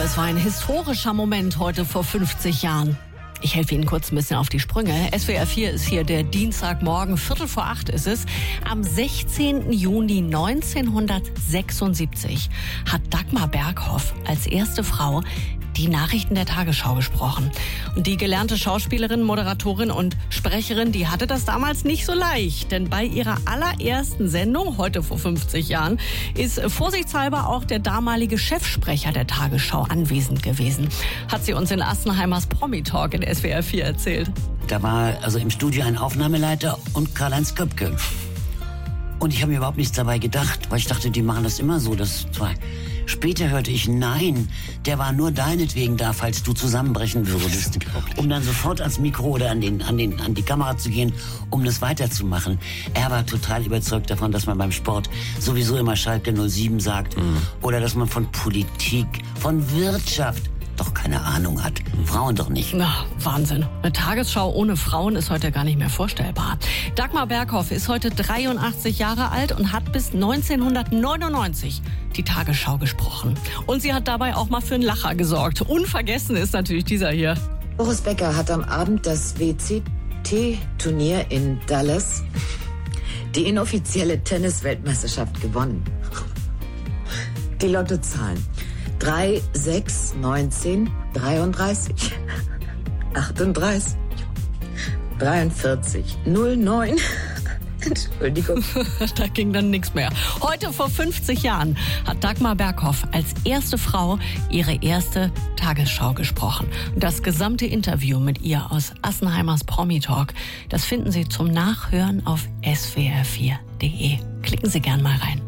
Es war ein historischer Moment heute vor 50 Jahren. Ich helfe Ihnen kurz ein bisschen auf die Sprünge. SWR 4 ist hier der Dienstagmorgen, 7:45 ist es. Am 16. Juni 1976 hat Dagmar Berghoff als erste Frau die Nachrichten der Tagesschau gesprochen. Und die gelernte Schauspielerin, Moderatorin und Sprecherin, die hatte das damals nicht so leicht. Denn bei ihrer allerersten Sendung, heute vor 50 Jahren, ist vorsichtshalber auch der damalige Chefsprecher der Tagesschau anwesend gewesen. Hat sie uns in Assenheimers Promi-Talk in SWR 4 erzählt. Da war also im Studio ein Aufnahmeleiter und Karl-Heinz Köpke. Und ich habe mir überhaupt nichts dabei gedacht, weil ich dachte, die machen das immer so. Später hörte ich, nein, der war nur deinetwegen da, falls du zusammenbrechen würdest. Um dann sofort ans Mikro oder an die Kamera zu gehen, um das weiterzumachen. Er war total überzeugt davon, dass man beim Sport sowieso immer Schalke 07 sagt. Oder dass man von Politik, von Wirtschaft doch keine Ahnung hat. Frauen doch nicht. Na, Wahnsinn. Eine Tagesschau ohne Frauen ist heute gar nicht mehr vorstellbar. Dagmar Berghoff ist heute 83 Jahre alt und hat bis 1999 die Tagesschau gesprochen. Und sie hat dabei auch mal für einen Lacher gesorgt. Unvergessen ist natürlich dieser hier. Boris Becker hat am Abend das WCT-Turnier in Dallas, die inoffizielle Tennis-Weltmeisterschaft, gewonnen. Die Lottozahlen: 3, 6, 19, 33, 38, 43, 09. Entschuldigung. Da ging dann nichts mehr. Heute vor 50 Jahren hat Dagmar Berghoff als erste Frau ihre erste Tagesschau gesprochen. Das gesamte Interview mit ihr aus Assenheimers Promi-Talk, das finden Sie zum Nachhören auf swr4.de. Klicken Sie gern mal rein.